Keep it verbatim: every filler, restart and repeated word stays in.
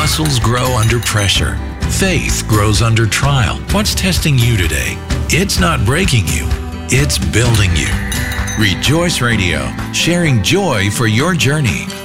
muscles grow under pressure. Faith grows under trial. What's testing you today? It's not breaking you. It's building you. Rejoice Radio, sharing joy for your journey.